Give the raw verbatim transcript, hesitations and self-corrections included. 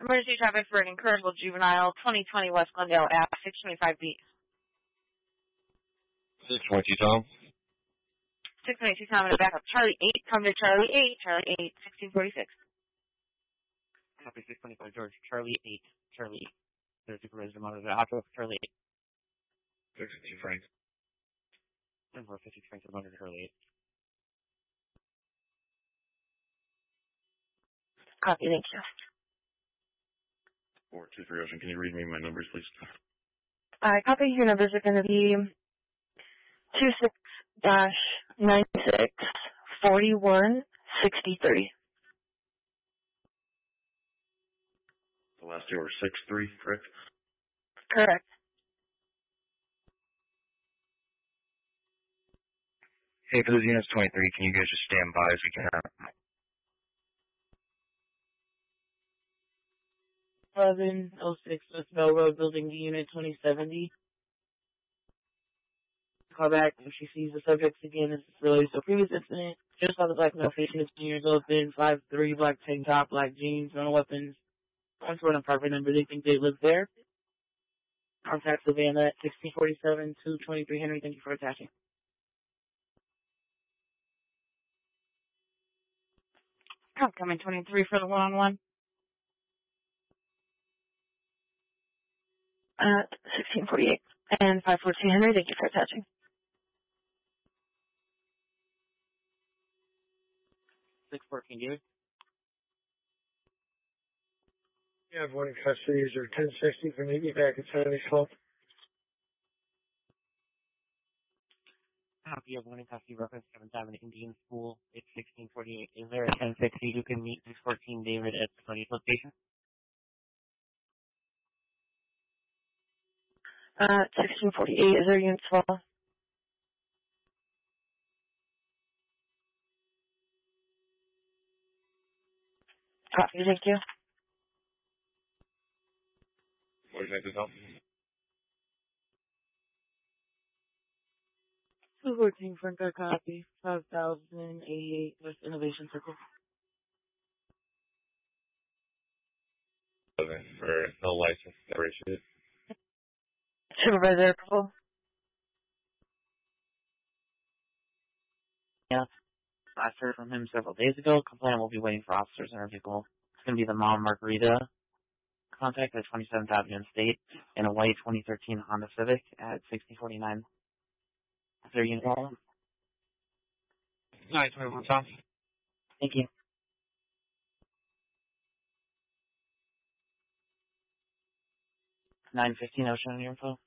Emergency traffic for an incorrigible juvenile, twenty twenty West Glendale Ave, six twenty-five B. six twenty-two, Tom. six twenty-two, Tom, in the backup. Charlie eight, come to Charlie eight, Charlie eight, sixteen forty-six. Copy six twenty-five, George. Charlie eight, Charlie eight. There's supervisor monitor. Octo, Charlie eight. six fifty, Frank. ten four fifty, Frank, monitor, Charlie eight. Copy, thank you. four two three Ocean, can you read me my numbers, please? I copy. Your numbers are going to be two six dash nine six forty one sixty three. The last two are six three, correct? Correct. Hey, for those units twenty-three, can you guys just stand by as we can? eleven oh six West Bell Road, building to unit twenty seventy. Call back if she sees the subjects again. This is related to a previous incident. Just saw the black male face, fifteen years old, thin, five three, black tank top, black jeans, no weapons. One sort of apartment number. They think they live there. Contact Savannah at sixteen forty-seven, two twenty-three Henry. Thank you for attaching. Coming twenty-three for the one-on-one. Uh, sixteen forty-eight and five fourteen Henry. Thank you for attaching. six fourteen, David. You have one in custody. Is there ten sixty for meet me back at Sandy Slope? Copy of one in custody, reference seventh Avenue Indian School. It's sixteen forty-eight. Is there a ten sixty who can meet six fourteen David at the Sunny location? Uh, sixteen forty-eight. Is there unit twelve? Copy, thank you. What is that, Tom? two fourteen Franco, copy. five thousand eighty-eight West Innovation Circle. For no license separation. Supervisor approval. Yeah. I heard from him several days ago. Complainant will be waiting for officers in her vehicle. It's going to be the Mom Margarita. Contact at twenty-seventh Avenue and State in a white twenty thirteen Honda Civic at sixty forty-nine. Is there a unit? nine twenty-one, Tom. Thank you. nine fifteen Ocean on your info.